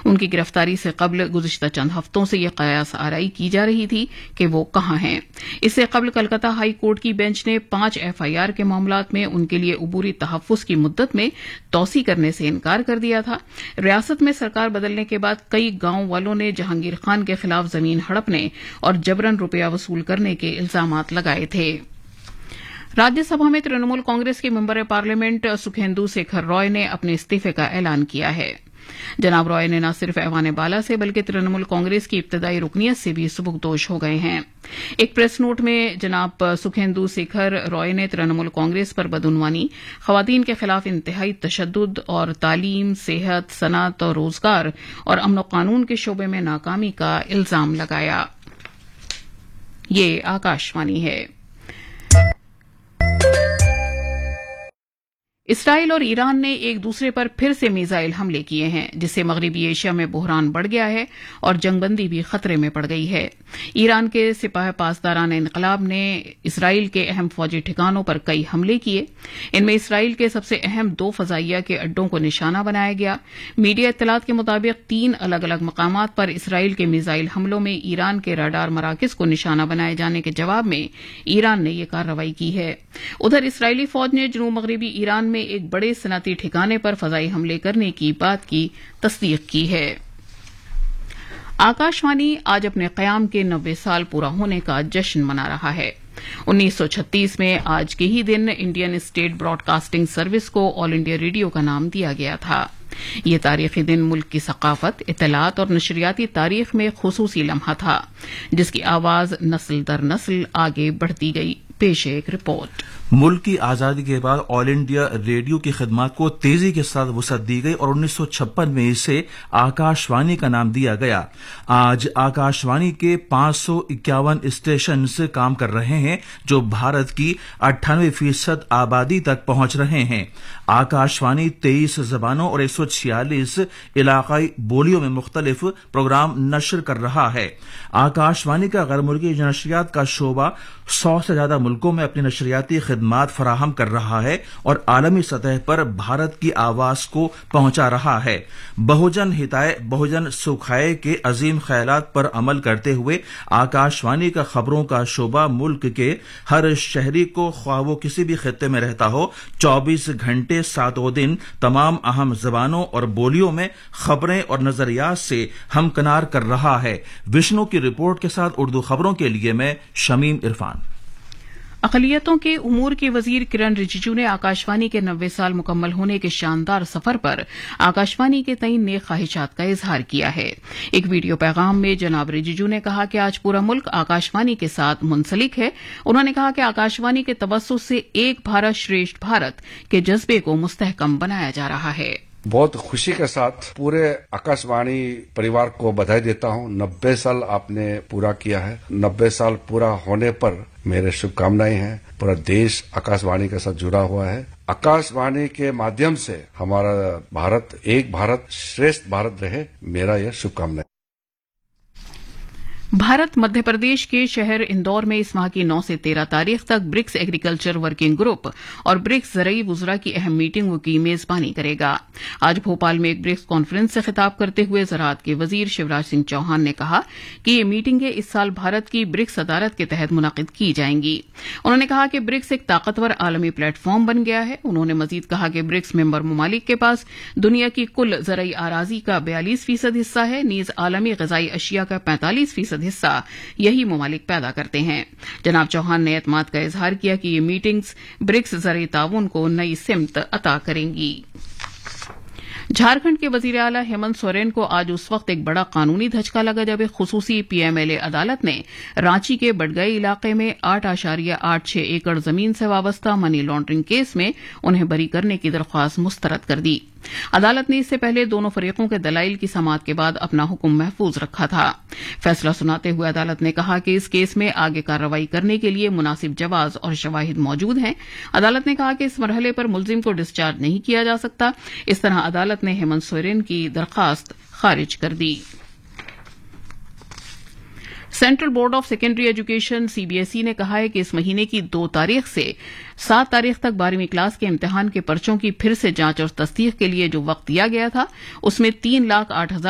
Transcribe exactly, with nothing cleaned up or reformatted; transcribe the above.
उनकी गिरफ्तारी से कबल गुज़िश्ता चंद हफ्तों से यह कयास आराई की जा रही थी कि वो कहां हैं। इससे कबल कलकत्ता हाई कोर्ट की बेंच ने पांच एफआईआर के मामलात में उनके लिए उबूरी तहफ्फुज़ की मुद्दत में तौसी करने से इनकार कर दिया था। रियासत में सरकार बदलने के बाद कई गांव वालों ने जहांगीर खान के खिलाफ जमीन हड़पने और जबरन रुपया वसूल करने के इल्जामात लगाए थे। राज्यसभा में तृणमूल कांग्रेस के मेंबर पार्लियामेंट सुखेंदु शेखर रॉय ने अपने इस्तीफे का ऐलान किया है। जनाब रॉय ने न सिर्फ ऐवान बाला से बल्कि तृणमूल कांग्रेस की इब्तदाई रुकनियत से भी सुबुकदोश हो गए हैं। एक प्रेस नोट में जनाब सुखेंदु शेखर रॉय ने तृणमूल कांग्रेस पर बदउनवानी, खवातीन के खिलाफ इंतहाई तशद्दुद और तालीम, सेहत, सनअत और रोजगार और अमन कानून के शोबे में नाकामी का इल्जाम लगाया। ये आकाशवाणी है। इसराइल और ईरान ने एक दूसरे पर फिर से मिसाइल हमले किए हैं, जिससे मगरबी एशिया में बहरान बढ़ गया है और जंगबंदी भी खतरे में पड़ गई है। ईरान के सिपाह पासदारान इनकलाब ने इसराइल के अहम फौजी ठिकानों पर कई हमले किए। इनमें इसराइल के सबसे अहम दो फजाइया के अड्डों को निशाना बनाया गया। मीडिया इत्तलात के मुताबिक तीन अलग अलग मकामात पर इसराइल के मिसाइल हमलों में ईरान के राडार मराकिज को निशाना बनाए जाने के जवाब में ईरान ने यह कार्रवाई की है। उधर इसराइली फौज ने जनूब मगरबी ईरान में एक बड़े सनअती ठिकाने पर फजाई हमले करने की बात की तस्दीक की है। आकाशवाणी आज अपने कयाम के नब्बे साल पूरा होने का जश्न मना रहा है। उन्नीस सौ छत्तीस में आज के ही दिन इंडियन स्टेट ब्रॉडकास्टिंग सर्विस को ऑल इंडिया रेडियो का नाम दिया गया था। ये तारीखी दिन मुल्क की सकाफत, इत्तलात और नशरियाती तारीख में खुसूसी लम्हा था, जिसकी आवाज नस्ल दर नस्ल आगे बढ़ती गई। पेश एक रिपोर्ट। मुल्क की आजादी के बाद ऑल इंडिया रेडियो की खिदमत को तेजी के साथ वसअत दी गई और उन्नीस सौ छप्पन में इसे आकाशवाणी का नाम दिया गया। आज आकाशवाणी के पांच सौ इक्यावन स्टेशन काम कर रहे हैं, जो भारत की अट्ठानवे फीसद आबादी तक पहुंच रहे हैं। आकाशवाणी तेईस जबानों और एक सौ छियालीस इलाकाई बोलियों में मुख्तलिफ प्रोग्राम नशर कर रहा है। आकाशवाणी का गैर मुल्की नशरियात का शोबा सौ से ज्यादा मुल्कों में अपनी नशरियाती खिदमात फराहम कर रहा है और आलमी सतह पर भारत की आवाज को पहुंचा रहा है। बहुजन हिताय बहुजन सुखाय के अजीम ख्यालात पर अमल करते हुए आकाशवाणी का खबरों का शोबा मुल्क के हर शहरी को, ख्वाह वो किसी भी खित्ते में रहता हो, चौबीस घंटे सातों दिन तमाम अहम जबानों और बोलियों में खबरें और नजरियात से हमकनार कर रहा है। विष्णु की रिपोर्ट के साथ उर्दू खबरों के लिए मैं शमीम इरफान। अक़लियतों के उमूर के वजीर किरण रिजिजू ने आकाशवाणी के नब्बे साल मुकम्मल होने के शानदार सफर पर आकाशवाणी के तई नेक ख्वाहिशात का इजहार किया है। एक वीडियो पैगाम में जनाब रिजिजू ने कहा कि आज पूरा मुल्क आकाशवाणी के साथ मुंसलिक है। उन्होंने कहा कि आकाशवाणी के तवस्सुस से एक भारत श्रेष्ठ भारत के जज्बे को मुस्तहकम बनाया जा रहा है। बहुत खुशी के साथ पूरे आकाशवाणी परिवार को बधाई देता हूं। नब्बे साल आपने पूरा किया है। नब्बे साल पूरा होने पर मेरे शुभकामनाएं हैं। पूरा देश आकाशवाणी के साथ जुड़ा हुआ है। आकाशवाणी के माध्यम से हमारा भारत एक भारत श्रेष्ठ भारत रहे, मेरा यह शुभकामनाएं। भारत मध्य प्रदेश के शहर इंदौर में इस माह की नौ से तेरह तारीख तक ब्रिक्स एग्रीकल्चर वर्किंग ग्रुप और ब्रिक्स ज़रई वुज़रा की अहम मीटिंगों की मेजबानी करेगा। आज भोपाल में एक ब्रिक्स कॉन्फ्रेंस से खिताब करते हुए ज़राअत के वजीर शिवराज सिंह चौहान ने कहा कि ये मीटिंगें इस साल भारत की ब्रिक्स अदालत के तहत मुनक़िद की जाएंगी। उन्होंने कहा कि ब्रिक्स एक ताकतवर आलमी प्लेटफॉर्म बन गया है। उन्होंने मजीद कहा कि ब्रिक्स मेंबर ममालिक के पास दुनिया की कुल ज़रई आराजी का बयालीस फीसद हिस्सा है, नीज आलमी ग़िज़ाई अशिया का पैंतालीस फीसद हिस्सा यही ममालिक पैदा करते हैं। जनाब चौहान ने एतमाद का इजहार किया कि ये मीटिंग्स ब्रिक्स ज़रई ताउन को नई सिमत अता करेंगी। झारखंड के वजीर आला हेमंत सोरेन को आज उस वक्त एक बड़ा कानूनी धचका लगा जब एक खुसूसी पीएमएलए अदालत ने रांची के बडगई इलाके में आठ आशारिया आठ छह एकड़ जमीन से वाबस्ता मनी लॉन्ड्रिंग केस में उन्हें बरी करने की दरख्वास्त मुस्तरद कर दी। अदालत ने इससे पहले दोनों फरीकों के दलाइल की समाअत के बाद अपना हुक्म महफूज रखा था। फैसला सुनाते हुए अदालत ने कहा कि इस केस में आगे कार्रवाई करने के लिए मुनासिब जवाज और शवाहिद मौजूद हैं। अदालत ने कहा कि इस मरहले पर मुलजिम को डिस्चार्ज नहीं किया जा सकता। इस तरह अदालत ने हेमंत सोरेन की दरखास्त खारिज कर दी। Central board of secondary education CBSE ने कहा है कि इस महीने की दो तारीख से सात तारीख तक बारहवीं क्लास के इम्तिहान के पर्चों की फिर से जांच और तस्दीक के लिए जो वक्त दिया गया था उसमें तीन लाख आठ हजार